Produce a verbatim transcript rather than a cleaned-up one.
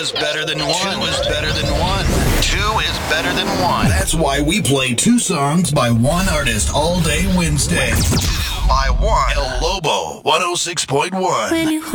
is better than one. Two is better than one. Two is better than one. That's why we play two songs by one artist all day Wednesday. By one. El Lobo, one oh six point one.